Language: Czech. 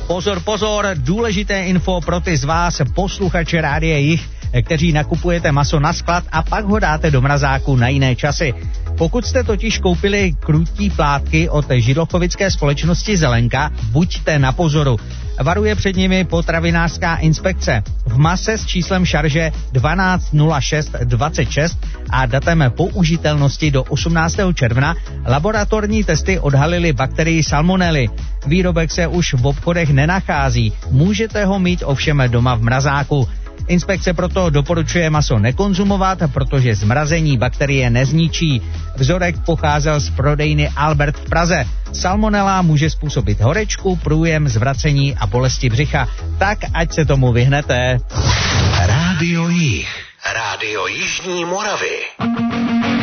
Pozor, pozor, důležité info pro ty z vás, posluchače Rádia Jich, kteří nakupujete maso na sklad a pak ho dáte do mrazáku na jiné časy. Pokud jste totiž koupili krutí plátky od židlochovické společnosti Zelenka, buďte na pozoru. Varuje před nimi potravinářská inspekce. V mase s číslem šarže 120626 a datem použitelnosti do 18. června laboratorní testy odhalily bakterii salmonely. Výrobek se už v obchodech nenachází, můžete ho mít ovšem doma v mrazáku. Inspekce proto doporučuje maso nekonzumovat, protože zmrazení bakterie nezničí. Vzorek pocházel z prodejny Albert v Praze. Salmonella může způsobit horečku, průjem, zvracení a bolesti břicha. Tak ať se tomu vyhnete. Rádio Jih. Rádio Jižní Moravy.